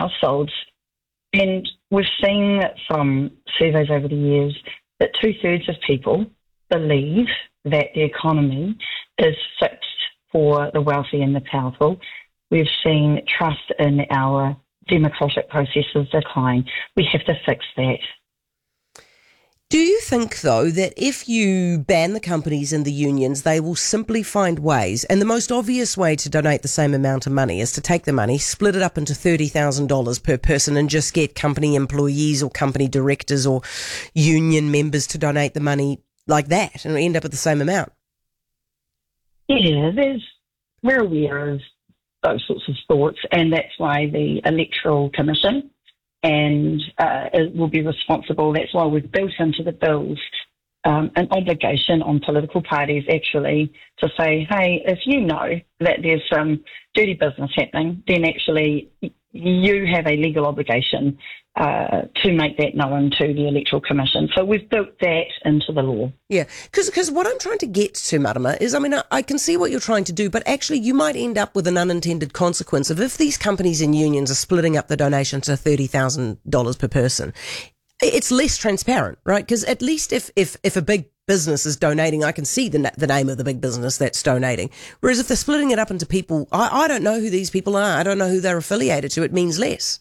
households. And we've seen from surveys over the years that 2/3 of people believe that the economy is fixed for the wealthy and the powerful. We've seen trust in our democratic processes decline. We have to fix that. Do you think, though, that if you ban the companies and the unions, they will simply find ways, and the most obvious way to donate the same amount of money is to take the money, split it up into $30,000 per person and just get company employees or company directors or union members to donate the money like that and end up with the same amount? Yeah, we're aware of those sorts of thoughts, and that's why the Electoral Commission it will be responsible. That's why we've built into the bills an obligation on political parties actually to say, hey, if you know that there's some dirty business happening, then actually you have a legal obligation to make that known to the Electoral Commission. So we've built that into the law. Yeah, because what I'm trying to get to, Marama, is, I can see what you're trying to do, but actually you might end up with an unintended consequence of if these companies and unions are splitting up the donation to $30,000 per person, it's less transparent, right? Because at least if a big business is donating, I can see the name of the big business that's donating. Whereas if they're splitting it up into people, I don't know who these people are. I don't know who they're affiliated to. It means less.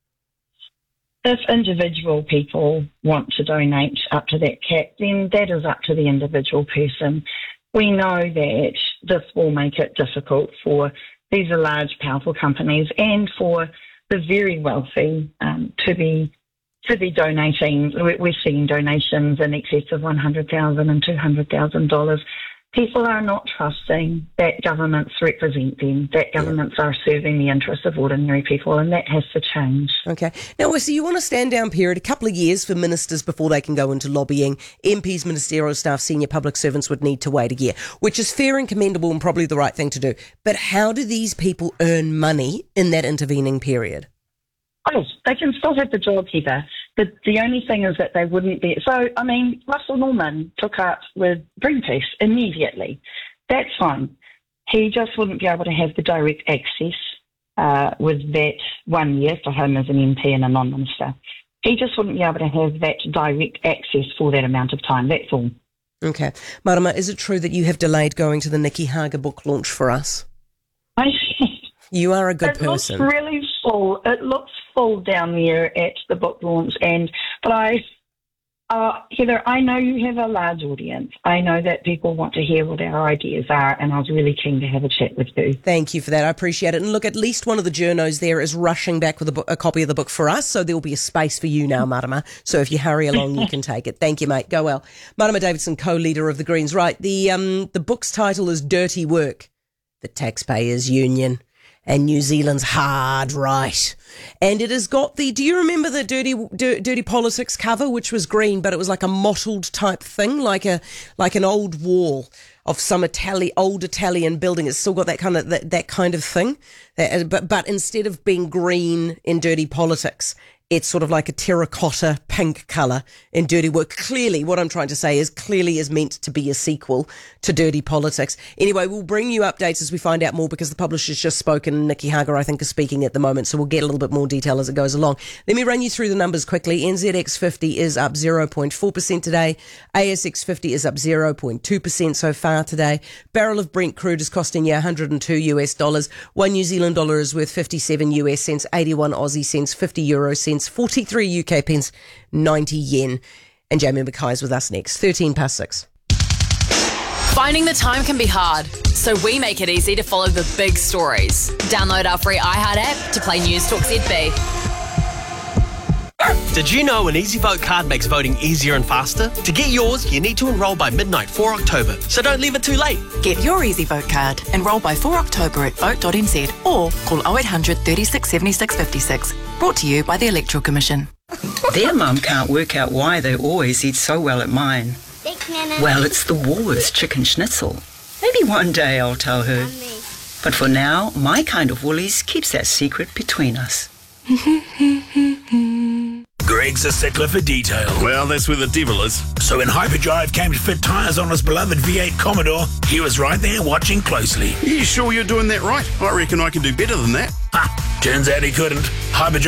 If individual people want to donate up to that cap, then that is up to the individual person. We know that this will make it difficult for these are large, powerful companies and for the very wealthy to be donating. We're seeing donations in excess of $100,000 and $200,000. People are not trusting that governments represent them, that governments are serving the interests of ordinary people, and that has to change. Okay. Now, so you want a stand-down period, a couple of years for ministers before they can go into lobbying. MPs, ministerial staff, senior public servants would need to wait a year, which is fair and commendable and probably the right thing to do. But how do these people earn money in that intervening period? Oh, they can still have the job, Heather. But the only thing is that they wouldn't be. So, Russell Norman took up with Greenpeace immediately. That's fine. He just wouldn't be able to have the direct access with that 1 year for him as an MP and a non-minister. He just wouldn't be able to have that direct access for that amount of time. That's all. Okay. Marama, is it true that you have delayed going to the Nikki Hager book launch for us? You are a good person. It looks really full. It looks full down there at the book launch. Heather, I know you have a large audience. I know that people want to hear what our ideas are, and I was really keen to have a chat with you. Thank you for that. I appreciate it. And look, at least one of the journos there is rushing back with a copy of the book for us, so there will be a space for you now, Marama. So if you hurry along, you can take it. Thank you, mate. Go well. Marama Davidson, co-leader of the Greens. Right, the book's title is Dirty Work, the Taxpayers Union and New Zealand's hard right. And it has got do you remember the Dirty Politics cover, which was green, but it was like a mottled type thing, like an old wall of some old Italian building. It's still got that kind of thing. But instead of being green in Dirty Politics, it's sort of like a terracotta pink colour in Dirty Work. Clearly, what I'm trying to say is meant to be a sequel to Dirty Politics. Anyway, we'll bring you updates as we find out more because the publisher's just spoken. Nikki Hager, I think, is speaking at the moment, so we'll get a little bit more detail as it goes along. Let me run you through the numbers quickly. NZX50 is up 0.4% today. ASX50 is up 0.2% so far today. Barrel of Brent crude is costing you $102. $1 New Zealand dollar is worth 57 US cents, 81 Aussie cents, 50 euro cents, 43 UK pence, 90 yen. And Jamie Mackay's with us next, 6:13. Finding the time can be hard, so we make it easy to follow the big stories. Download our free iHeart app to play News Talk ZB. Did you know an EasyVote card makes voting easier and faster? To get yours, you need to enrol by midnight 4 October, so don't leave it too late. Get your EasyVote card. Enrol by 4 October at vote.nz or call 0800 36 76 56. Brought to you by the Electoral Commission. Their mum can't work out why they always eat so well at mine. Well, it's the Woolworths chicken schnitzel. Maybe one day I'll tell her. But for now, my kind of Woolies keeps that secret between us. Greg's a stickler for detail. Well, that's where the devil is. So when Hyperdrive came to fit tyres on his beloved V8 Commodore, he was right there watching closely. You sure you're doing that right? I reckon I can do better than that. Ha! Turns out he couldn't. Hyperdrive